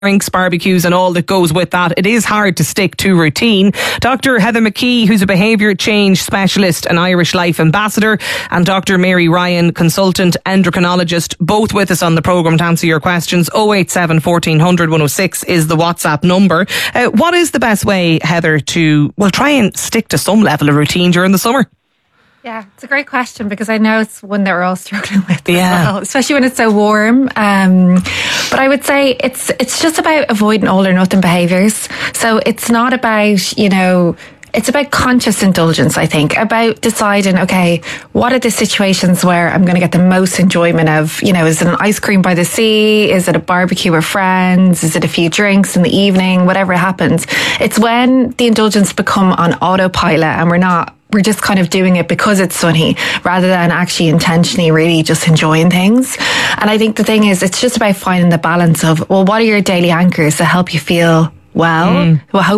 drinks, barbecues and all that goes with that, it is hard to stick to routine. Dr. Heather McKee, who's a behaviour change specialist and Irish Life ambassador, and Dr. Mary Ryan, consultant endocrinologist, both with us on the programme to answer your questions. 087 1400 106 is the WhatsApp number. What is the best way, Heather, to try and stick to some level of routine during the summer? Yeah, it's a great question because I know it's one that we're all struggling with as well, especially when it's so warm. But I would say it's just about avoiding all or nothing behaviours. So it's not about, it's about conscious indulgence, I think, about deciding, okay, what are the situations where I'm going to get the most enjoyment of, is it an ice cream by the sea? Is it a barbecue with friends? Is it a few drinks in the evening? Whatever happens. It's when the indulgence become on autopilot and we're just kind of doing it because it's sunny rather than actually intentionally really just enjoying things. And I think the thing is, it's just about finding the balance of, what are your daily anchors that help you feel well,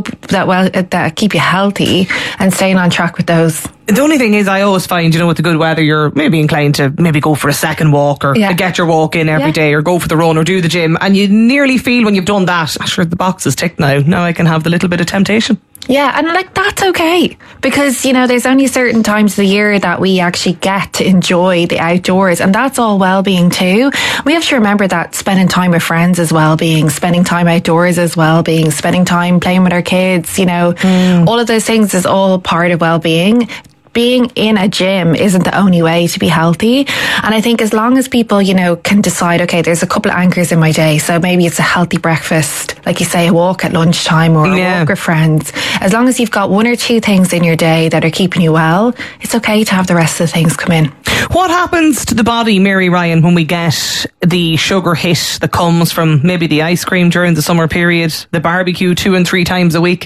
that keep you healthy and staying on track with those. The only thing is, I always find, with the good weather, you're maybe inclined to maybe go for a second walk or get your walk in every day or go for the run or do the gym. And you nearly feel when you've done that, sure, the box is ticked now. Now I can have the little bit of temptation. Yeah, and that's okay because, there's only certain times of the year that we actually get to enjoy the outdoors, and that's all well-being too. We have to remember that spending time with friends is well-being, spending time outdoors is well-being, spending time playing with our kids, all of those things is all part of well-being. Being in a gym isn't the only way to be healthy. And I think as long as people, can decide, okay, there's a couple of anchors in my day. So maybe it's a healthy breakfast, like you say, a walk at lunchtime or a walk with friends. As long as you've got one or two things in your day that are keeping you well, it's okay to have the rest of the things come in. What happens to the body, Mary Ryan, when we get the sugar hit that comes from maybe the ice cream during the summer period, the barbecue 2 and 3 times a week?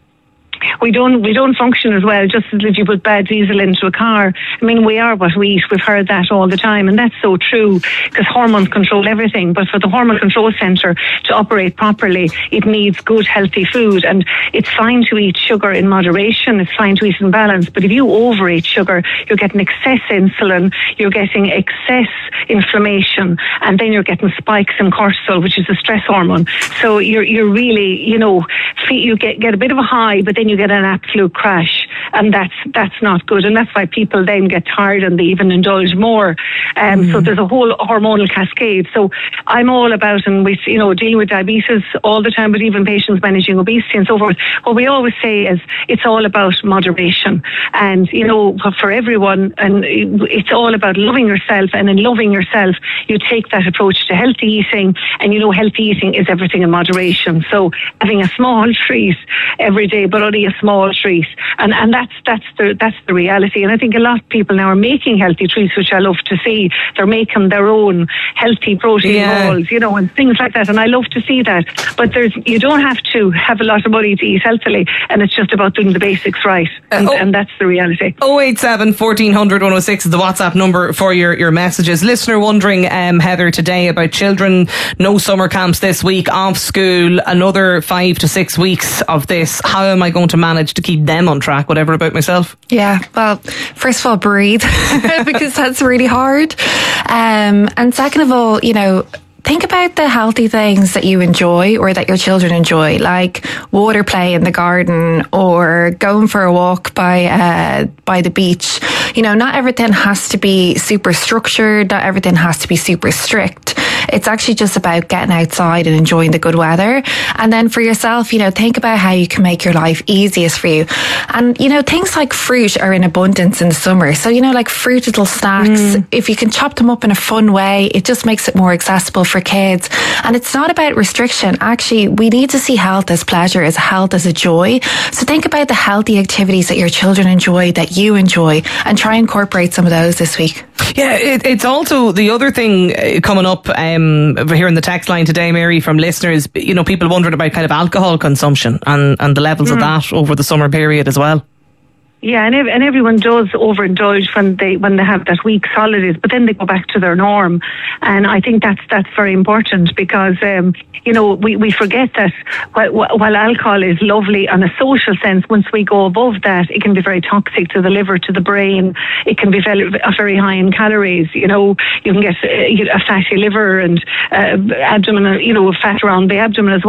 We don't function as well, just as if you put bad diesel into a car. I mean, we are what we eat. We've heard that all the time, and that's so true because hormones control everything. But for the hormone control centre to operate properly, it needs good, healthy food. And it's fine to eat sugar in moderation. It's fine to eat in balance. But if you overeat sugar, you're getting excess insulin, you're getting excess inflammation, and then you're getting spikes in cortisol, which is a stress hormone. So you're really, you get a bit of a high, but then you get an absolute crash, and that's not good, and that's why people then get tired and they even indulge more. So there's a whole hormonal cascade. So I'm all about, and we dealing with diabetes all the time, but even patients managing obesity and so forth. What we always say is it's all about moderation, and for everyone, and it's all about loving yourself. And in loving yourself, you take that approach to healthy eating, and healthy eating is everything in moderation. So having a small treat every day, but only a small treat, and that's the reality. And I think a lot of people now are making healthy treats, which I love to see. They're making their own healthy protein balls, and things like that. And I love to see that. But you don't have to have a lot of money to eat healthily, and it's just about doing the basics right, and that's the reality. 087 1400 106 is the WhatsApp number for your messages. Listener wondering, Heather, today about children, no summer camps this week, off school, another 5 to 6 weeks of this. How am I going to manage to keep them on track? Whatever about myself? Yeah, well, first of all, breathe because that's really hard. And second of all, think about the healthy things that you enjoy or that your children enjoy, like water play in the garden or going for a walk by the beach. Not everything has to be super structured. Not everything has to be super strict. It's actually just about getting outside and enjoying the good weather. And then for yourself, think about how you can make your life easiest for you. And, things like fruit are in abundance in the summer. So, like fruit little snacks, if you can chop them up in a fun way, it just makes it more accessible for kids. And it's not about restriction. Actually, we need to see health as pleasure, as health as a joy. So think about the healthy activities that your children enjoy, that you enjoy, and try and incorporate some of those this week. Yeah, it's also the other thing coming up over here in the text line today, Mary, from listeners, people wondering about kind of alcohol consumption and the levels of that over the summer period as well. Yeah, and everyone does overindulge when they have that week's holidays, but then they go back to their norm, and I think that's very important because we forget that while alcohol is lovely on a social sense, once we go above that, it can be very toxic to the liver, to the brain. It can be very high in calories. You can get a fatty liver and abdomen, fat around the abdomen as well.